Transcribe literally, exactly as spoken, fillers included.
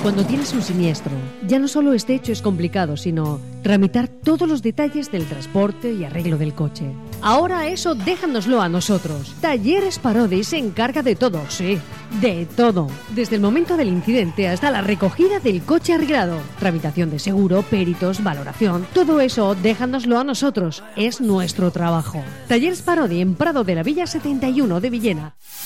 Cuando tienes un siniestro, ya no solo este hecho es complicado, sino tramitar todos los detalles del transporte y arreglo del coche. Ahora eso déjanoslo a nosotros. Talleres Parodi se encarga de todo, sí, de todo. Desde el momento del incidente hasta la recogida del coche arreglado. Tramitación de seguro, peritos, valoración. Todo eso déjanoslo a nosotros. Es nuestro trabajo. Talleres Parodi en Prado de la Villa setenta y uno de Villena.